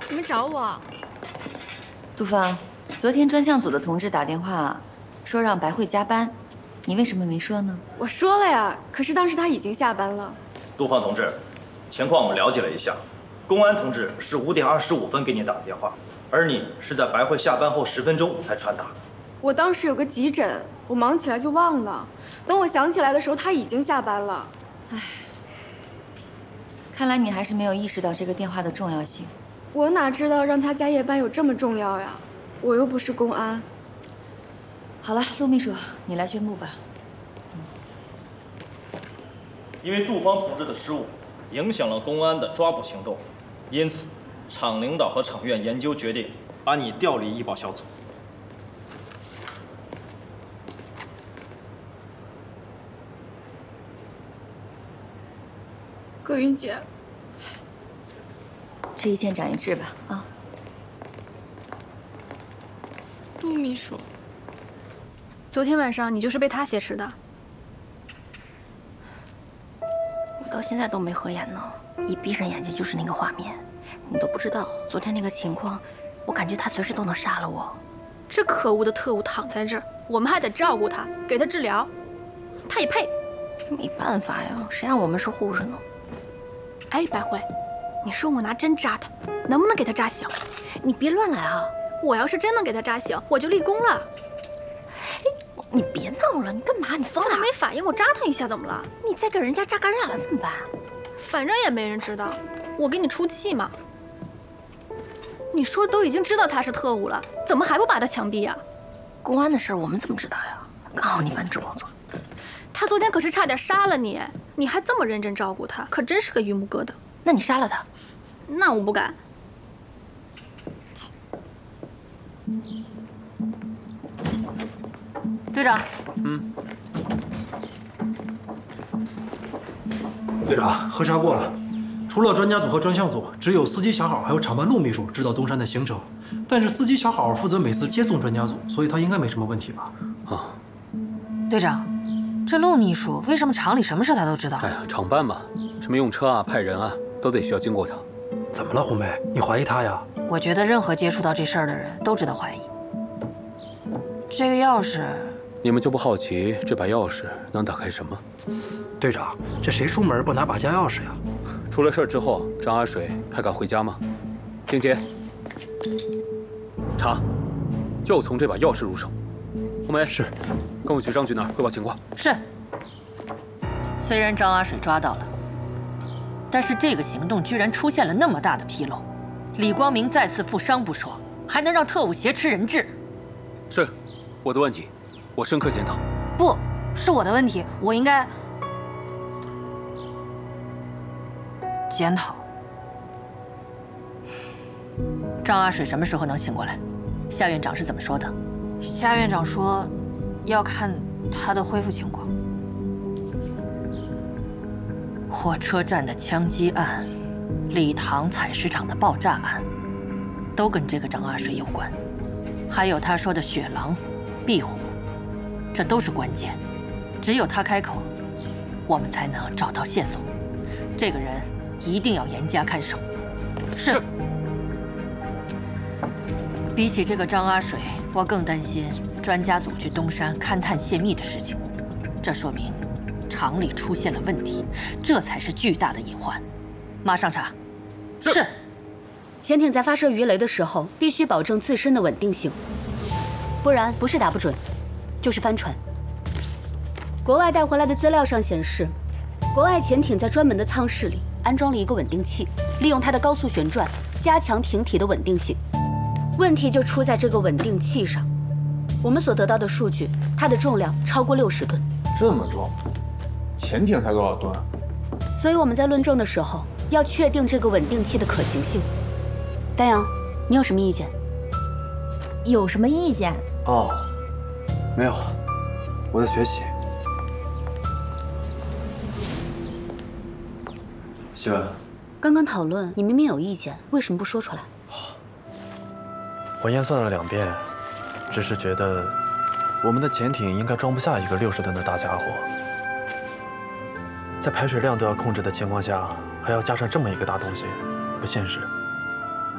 你们找我？ 杜芳，昨天专项组的同志打电话说让白慧加班，你为什么没说呢？ 我说了呀，可是当时他已经下班了。 杜芳同志，情况我们了解了一下，公安同志是5点25分给你打的电话，而你是在白慧下班后10分钟才传达。 我当时有个急诊，我忙起来就忘了。等我想起来的时候，他已经下班了。唉， 看来你还是没有意识到这个电话的重要性。 我哪知道让他加夜班有这么重要呀？我又不是公安。 好了，陆秘书，你来宣布吧。 因为杜芳同志的失误，影响了公安的抓捕行动，因此，厂领导和厂院研究决定，把你调离医保小组。 葛云姐， 吃一堑长一智吧，啊。 陆秘书， 昨天晚上你就是被他挟持的。 我到现在都没合眼呢，一闭上眼睛就是那个画面。你都不知道昨天那个情况，我感觉他随时都能杀了我。 这可恶的特务躺在这儿，我们还得照顾他，给他治疗，他也配？ 没办法呀，谁让我们是护士呢？ 哎，白慧，你说我拿针扎他，能不能给他扎醒？ 你别乱来啊！ 我要是真能给他扎醒，我就立功了。 你别闹了，你干嘛？你疯了？ 他没反应，我扎他一下怎么了？ 你再给人家扎感染了怎么办？ 反正也没人知道，我给你出气嘛。你说都已经知道他是特务了，怎么还不把他枪毙呀？ 公安的事我们怎么知道呀？刚好你办这工作。 他昨天可是差点杀了你，你还这么认真照顾他，可真是个榆木疙瘩。 那你杀了他？ 那我不敢。 队长。 队长，核查过了，除了专家组和专项组，只有司机小好还有厂办陆秘书知道东山的行程。但是司机小好负责每次接送专家组，所以他应该没什么问题吧？ 啊， 队长，这陆秘书为什么厂里什么事他都知道？ 哎呀，厂办嘛，什么用车啊、派人啊，都得需要经过他。 怎么了，红梅？你怀疑他呀？ 我觉得任何接触到这事儿的人都值得怀疑。这个钥匙， 你们就不好奇这把钥匙能打开什么？ 队长，这谁出门不拿把家钥匙呀？ 出了事儿之后，张阿水还敢回家吗？丁杰，查，就从这把钥匙入手。红梅是， 跟我去张局那儿汇报情况。 是。虽然张阿水抓到了，但是这个行动居然出现了那么大的纰漏，李光明再次负伤不说，还能让特务挟持人质。 是，我的问题，我深刻检讨。 不是我的问题，我应该检讨。张阿水什么时候能醒过来？夏院长是怎么说的？夏院长说，要看他的恢复情况。火车站的枪击案，礼堂采石场的爆炸案，都跟这个张阿水有关。还有他说的雪狼、壁虎，这都是关键。只有他开口，我们才能找到线索。这个人一定要严加看守。是。比起这个张阿水，我更担心专家组去东山勘探泄密的事情。这说明厂里出现了问题，这才是巨大的隐患。马上查。是。 潜艇在发射鱼雷的时候，必须保证自身的稳定性，不然不是打不准，就是翻船。国外带回来的资料上显示，国外潜艇在专门的舱室里安装了一个稳定器，利用它的高速旋转加强艇体的稳定性。问题就出在这个稳定器上。我们所得到的数据，它的重量超过60吨。 这么重，潜艇才多少吨？ 所以我们在论证的时候，要确定这个稳定器的可行性。丹阳，你有什么意见？ 有什么意见？ 哦，没有，我在学习。希文， 刚刚讨论，你明明有意见，为什么不说出来？ 我验算了2遍，只是觉得我们的潜艇应该装不下一个60吨的大家伙，在排水量都要控制的情况下，还要加上这么一个大东西，不现实。